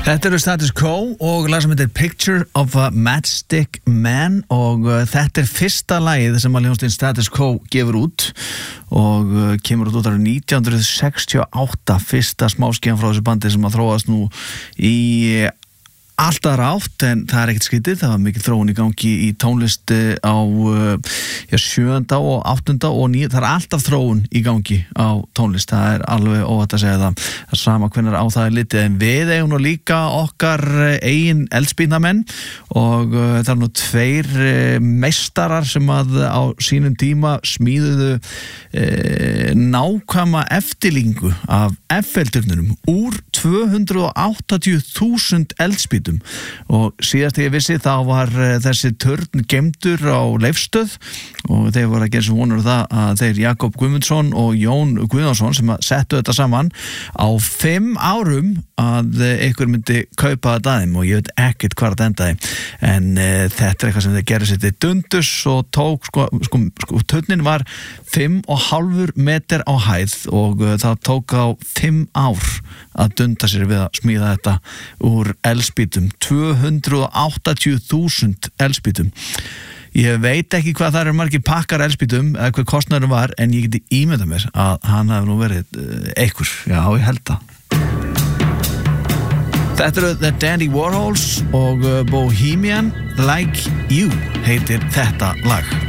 Þetta eru Status Quo og lag sem heitir Picture of a Matchstick Man og þetta fyrsta lagið sem að hljómsveitin Status Quo gefur út og kemur út árið 1968, fyrsta smáskíðan frá þessu bandi sem að þróast nú í allt aðra átt, en það ekkert skrítið, það var mikil þróun í gangi í tónlist á 7. og 8. og 9. Það alltaf þróun í gangi á tónlist, það alveg óhætt að segja það sama hvenær á það litið, en við eigum nú líka okkar eigin eldspýtnamenn og það nú 2 meistarar sem að á sínum tíma smíðuðu nákvæma eftirlíkingu af Eiffel-turnunum úr 280.000 eldspýtum og síðast þegar ég vissi þá var þessi turn gemdur á Leifsstöð og þeir voru að gera sem vonur það að þeir Jakob Guðmundsson og Jón Guðjónsson sem að settu þetta saman á 5 árum að einhver myndi kaupa þetta aðeim og ég veit ekkert hvað þetta endaði en þetta eitthvað sem þeir gerðu sér til dundus og tók sko turnin var 5,5 meter á hæð og það tók á 5 ár að dunda sér við að smíða þetta úr eldspýtum, 280.000 eldspýtum. Ég veit ekki hvað það margir pakkar eldspýtum eða hvað kostnaðurinn var, en ég geti ímyndað mér að hann hafi nú verið einhver. Já, ég held það. Þetta eru The Dandy Warhols og Bohemian Like You heitir þetta lag.